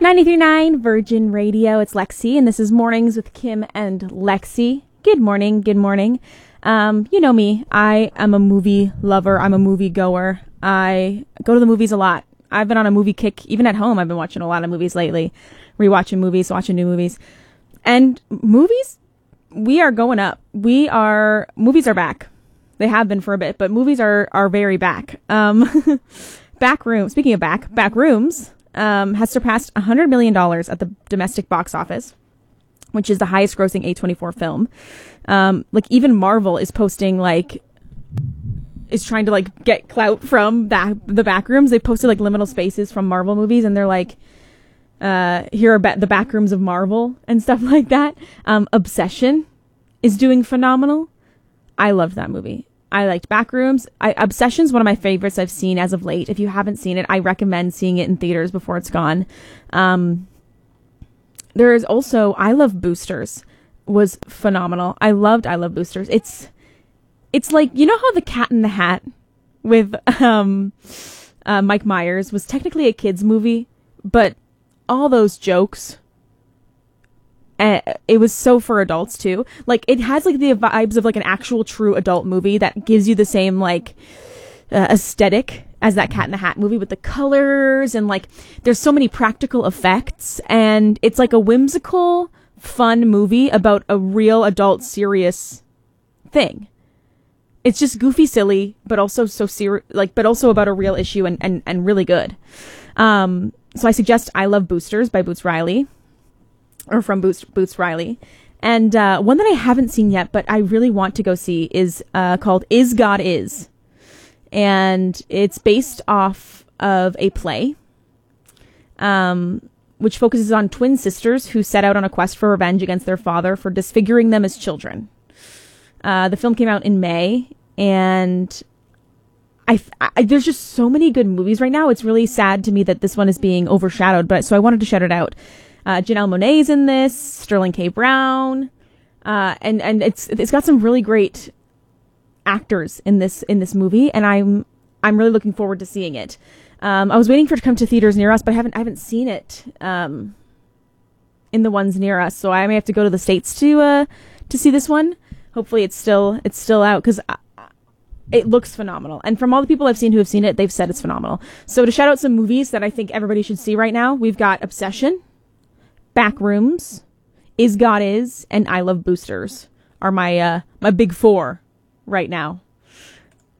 93.9 Virgin Radio. It's Lexi, and this is Mornings with Kim and Lexi. Good morning. Good morning. You know me. I am a movie lover. I'm a movie goer. I go to the movies a lot. I've been on a movie kick. Even at home, I've been watching a lot of movies lately. Rewatching movies, watching new movies. And movies, we are going up. Movies are back. They have been for a bit, but movies are very back. Backroom, speaking of Backrooms, has surpassed $100 million at the domestic box office, which is the highest grossing A24 film. Even Marvel is posting, is trying to, get clout from the Backrooms. They posted, liminal spaces from Marvel movies, and they're here are the Backrooms of Marvel and stuff like that. Obsession is doing phenomenal. I loved that movie. I liked Backrooms. Obsession's one of my favorites I've seen as of late. If you haven't seen it, I recommend seeing it in theaters before it's gone. There is also I Love Boosters was phenomenal. I love Boosters. It's like, you know how The Cat in the Hat with Mike Myers was technically a kids movie, but all those jokes, it was so for adults too. It has the vibes of an actual true adult movie that gives you the same aesthetic as that Cat in the Hat movie with the colors and there's so many practical effects, and it's a whimsical, fun movie about a real adult serious thing. It's just goofy, silly, but also so serious, but also about a real issue and really good. So I suggest I Love Boosters by Boots Riley. Or from Boots Riley. And one that I haven't seen yet, but I really want to go see is called Is God Is. And it's based off of a play, which focuses on twin sisters who set out on a quest for revenge against their father for disfiguring them as children. The film came out in May, and I there's just so many good movies right now. It's really sad to me that this one is being overshadowed, so I wanted to shout it out. Janelle Monáe's in this, Sterling K. Brown, and it's got some really great actors in this movie, and I'm really looking forward to seeing it. I was waiting for it to come to theaters near us, but I haven't seen it in the ones near us, so I may have to go to the States to see this one. Hopefully it's still out, because it looks phenomenal. And from all the people I've seen who have seen it, they've said it's phenomenal. So to shout out some movies that I think everybody should see right now, we've got Obsession, Backrooms, Is God Is, and I Love Boosters are my big four right now.